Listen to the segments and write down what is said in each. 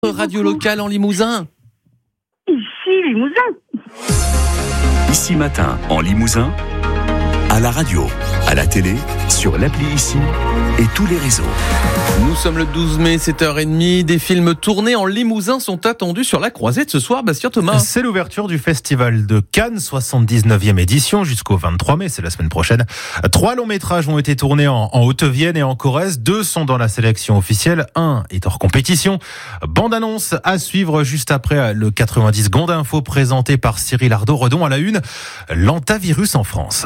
Radio locale en Limousin. Ici, Limousin. Ici Matin, en Limousin, à la radio, à la télé, sur l'appli Ici et tous les réseaux. Nous sommes le 12 mai, 7h30. Des films tournés en Limousin sont attendus sur la Croisette ce soir. Bastien Thomas. C'est l'ouverture du Festival de Cannes, 79e édition, jusqu'au 23 mai, c'est la semaine prochaine. 3 longs métrages ont été tournés en Haute-Vienne et en Corrèze. 2 sont dans la sélection officielle. 1 est hors compétition. Bande-annonce à suivre juste après le 90 secondes info présenté par Cyril Ardo-Redon à la une. L'hantavirus en France.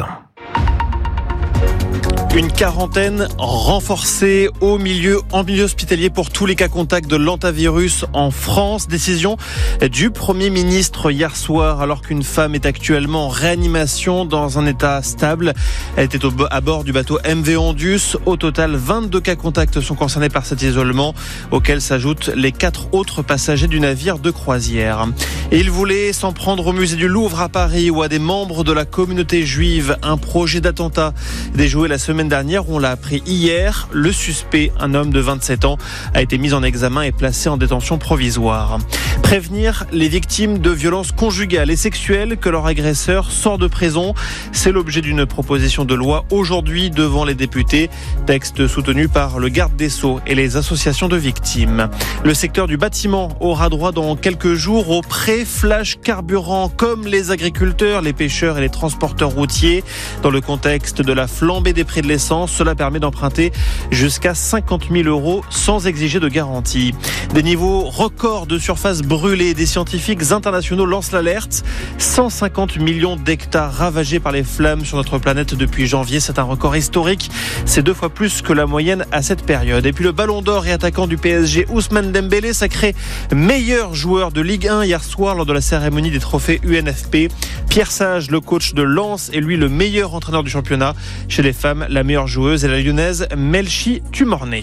Une quarantaine renforcée en milieu hospitalier pour tous les cas contacts de l'hantavirus en France. Décision du Premier ministre hier soir alors qu'une femme est actuellement en réanimation dans un état stable. Elle était à bord du bateau MV Ondus. Au total, 22 cas contacts sont concernés par cet isolement auxquels s'ajoutent les 4 autres passagers du navire de croisière. Et il voulait s'en prendre au musée du Louvre à Paris ou à des membres de la communauté juive. Un projet d'attentat déjoué la semaine dernière, on l'a appris hier. Le suspect, un homme de 27 ans, a été mis en examen et placé en détention provisoire. Prévenir les victimes de violences conjugales et sexuelles que leur agresseur sort de prison. C'est l'objet d'une proposition de loi aujourd'hui devant les députés. Texte soutenu par le garde des Sceaux et les associations de victimes. Le secteur du bâtiment aura droit dans quelques jours au prêt flash carburant comme les agriculteurs, les pêcheurs et les transporteurs routiers. Dans le contexte de la flambée des prix de l'essence, cela permet d'emprunter jusqu'à 50 000 € sans exiger de garantie. Des niveaux records de surface brûlée. Des scientifiques internationaux lancent l'alerte. 150 millions d'hectares ravagés par les flammes sur notre planète depuis janvier. C'est un record historique. C'est 2 fois plus que la moyenne à cette période. Et puis le ballon d'or et attaquant du PSG, Ousmane Dembélé, sacré meilleur joueur de Ligue 1 hier soir lors de la cérémonie des trophées UNFP. Pierre Sage, le coach de Lens, est lui le meilleur entraîneur du championnat. Chez les femmes, la meilleure joueuse est la lyonnaise Melchi Tumorné.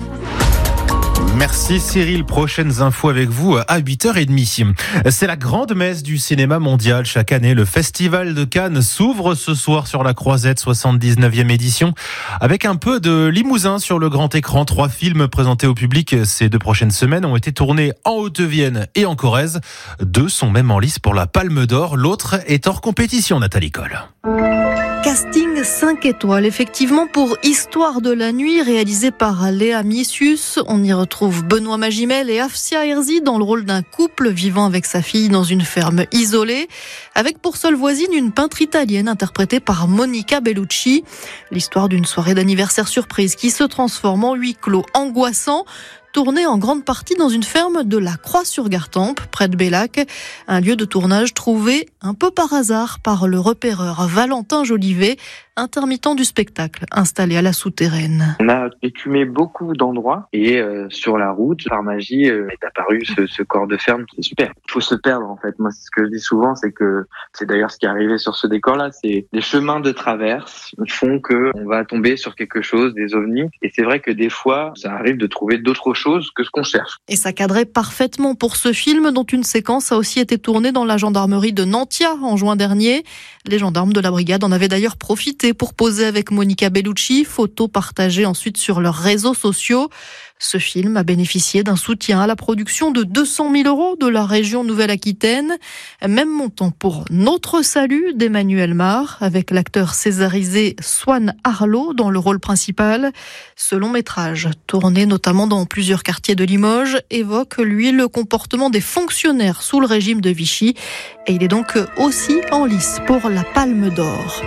Merci Cyril, prochaines infos avec vous à 8h30. C'est la grande messe du cinéma mondial chaque année. Le Festival de Cannes s'ouvre ce soir sur la Croisette, 79e édition, avec un peu de Limousin sur le grand écran. 3 films présentés au public ces 2 prochaines semaines ont été tournés en Haute-Vienne et en Corrèze. 2 sont même en lice pour la Palme d'Or. L'autre est hors compétition, Nathalie Coll. Casting 5 étoiles, effectivement, pour Histoire de la nuit, réalisé par Léa Missius. On y retrouve Benoît Magimel et Afsia Herzi dans le rôle d'un couple vivant avec sa fille dans une ferme isolée, avec pour seule voisine une peintre italienne interprétée par Monica Bellucci. L'histoire d'une soirée d'anniversaire surprise qui se transforme en huis clos angoissant, tourné en grande partie dans une ferme de la Croix-sur-Gartempe, près de Bellac. Un lieu de tournage trouvé un peu par hasard par le repéreur Valentin Jolivet, intermittent du spectacle, installé à la souterraine. On a écumé beaucoup d'endroits et sur la route, par magie, est apparu ce corps de ferme qui est super. Il faut se perdre en fait. Moi, ce que je dis souvent, c'est que c'est d'ailleurs ce qui est arrivé sur ce décor-là, c'est des chemins de traverse font que on va tomber sur quelque chose, des ovnis. Et c'est vrai que des fois, ça arrive de trouver d'autres choses que ce qu'on cherche. Et ça cadrait parfaitement pour ce film, dont une séquence a aussi été tournée dans la gendarmerie de Nantia en juin dernier. Les gendarmes de la brigade en avaient d'ailleurs profité pour poser avec Monica Bellucci, photos partagées ensuite sur leurs réseaux sociaux. Ce film a bénéficié d'un soutien à la production de 200 000 € de la région Nouvelle-Aquitaine. Même montant pour Notre Salut d'Emmanuel Mar, avec l'acteur césarisé Swan Arlo dans le rôle principal. Ce long métrage, tourné notamment dans plusieurs quartiers de Limoges, évoque, lui, le comportement des fonctionnaires sous le régime de Vichy. Et il est donc aussi en lice pour la Palme d'Or.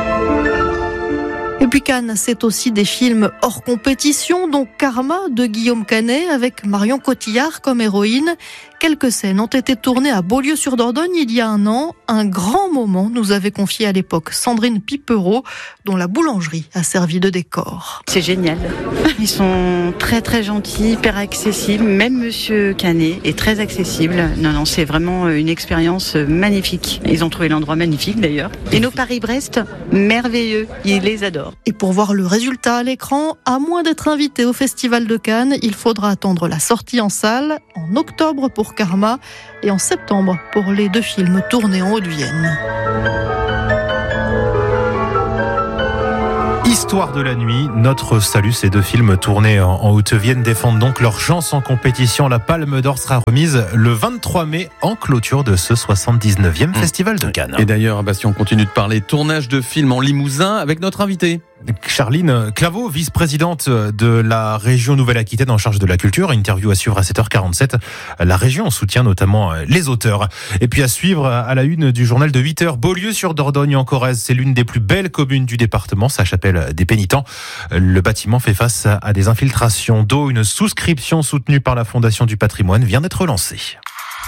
Et puis Cannes, c'est aussi des films hors compétition, dont Karma de Guillaume Canet avec Marion Cotillard comme héroïne. Quelques scènes ont été tournées à Beaulieu-sur-Dordogne il y a 1 an. Un grand moment nous avait confié à l'époque Sandrine Pipereau, dont la boulangerie a servi de décor. C'est génial. Ils sont très très gentils, hyper accessibles. Même Monsieur Canet est très accessible. Non, c'est vraiment une expérience magnifique. Ils ont trouvé l'endroit magnifique d'ailleurs. Et nos Paris-Brest, merveilleux. Ils les adorent. Et pour voir le résultat à l'écran, à moins d'être invité au Festival de Cannes, il faudra attendre la sortie en salle en octobre pour Karma et en septembre pour les 2 films tournés en Haute-Vienne. Histoire de la nuit, Notre salut, ces deux films tournés en Haute-Vienne défendent donc leur chance en compétition. La Palme d'Or sera remise le 23 mai en clôture de ce 79e Festival de Cannes. Et d'ailleurs, Bastien, on continue de parler tournage de films en Limousin avec notre invité. Charline Claveau, vice-présidente de la région Nouvelle-Aquitaine en charge de la culture. Interview à suivre à 7h47. La région soutient notamment les auteurs. Et puis à suivre à la une du journal de 8h, Beaulieu-sur-Dordogne en Corrèze. C'est l'une des plus belles communes du département, sa chapelle des pénitents. Le bâtiment fait face à des infiltrations d'eau. Une souscription soutenue par la Fondation du patrimoine vient d'être lancée.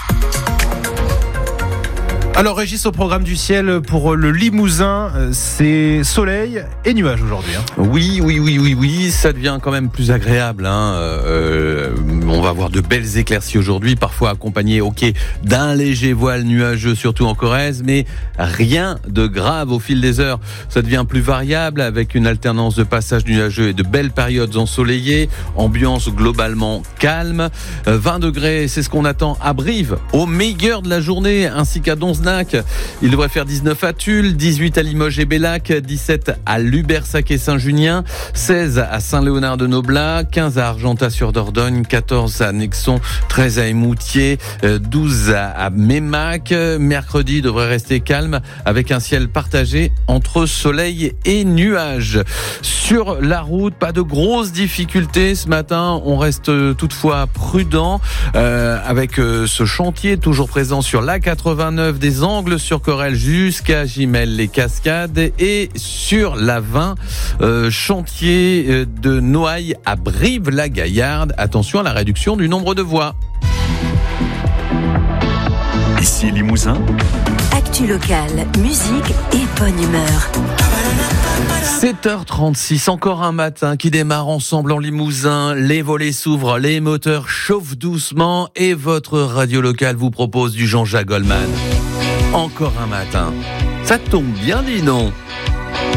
Alors Régis, au programme du ciel pour le Limousin, c'est soleil et nuages aujourd'hui. Oui, ça devient quand même plus agréable. On va avoir de belles éclaircies aujourd'hui, parfois accompagnées d'un léger voile nuageux, surtout en Corrèze, mais rien de grave au fil des heures. Ça devient plus variable avec une alternance de passages nuageux et de belles périodes ensoleillées, ambiance globalement calme. 20 degrés, c'est ce qu'on attend à Brive, au meilleur de la journée, ainsi qu'à Donzenac. Il devrait faire 19 à Tulle, 18 à Limoges et Bellac, 17 à Lubersac et Saint-Junien, 16 à Saint-Léonard-de-Noblat, 15 à Argentat-sur-Dordogne, 14 à Nexon, 13 à Émoutier, 12 à Mémac. Mercredi devrait rester calme avec un ciel partagé entre soleil et nuages. Sur la route, pas de grosses difficultés ce matin. On reste toutefois prudent avec ce chantier toujours présent sur l'A89 des Angles sur Corrèze jusqu'à Gimel-les-Cascades et sur la 20, chantier de Noailles à Brive-la-Gaillarde. Attention à la réduction du nombre de voies. Ici Limousin. Actu locale, musique et bonne humeur. 7h36, encore un matin qui démarre ensemble en Limousin. Les volets s'ouvrent, les moteurs chauffent doucement et votre radio locale vous propose du Jean-Jacques Goldman. Encore un matin. Ça tombe bien, dis donc.